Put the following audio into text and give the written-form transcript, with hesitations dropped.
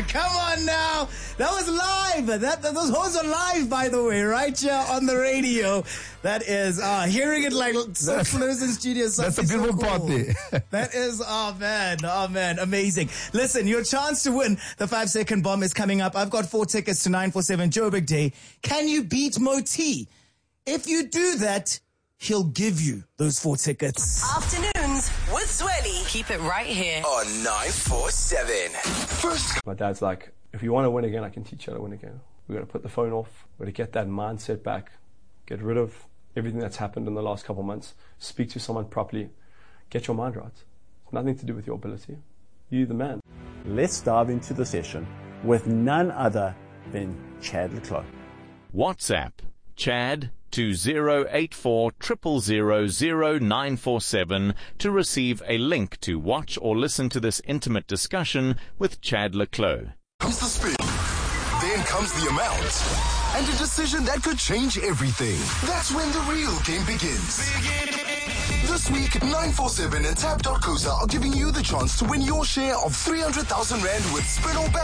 Come on now. That was live. Those hoes are live, by the way, right here on the radio. That is, hearing it like so close in studio. That's a beautiful part there. That is, oh man, amazing. Listen, your chance to win the 5-second bomb is coming up. I've got 4 tickets to 947 Joburg Day. Can you beat Moti? If you do that, he'll give you those 4 tickets. Afternoons with Zweli. Keep it right here On 947. First. My dad's like, if you want to win again, I can teach you how to win again. We're going to put the phone off. We're going to get that mindset back. Get rid of everything that's happened in the last couple of months. Speak to someone properly. Get your mind right. It's nothing to do with your ability. You're the man. Let's dive into the session with none other than Chad le Clos. WhatsApp Chad to 084 000 947 to receive a link to watch or listen to this intimate discussion with Chad le Clos. Comes the spin. Then comes the amount. And a decision that could change everything. That's when the real game begins. This week, 947 and Tap.coza are giving you the chance to win your share of 300,000 Rand with Spin or Bet.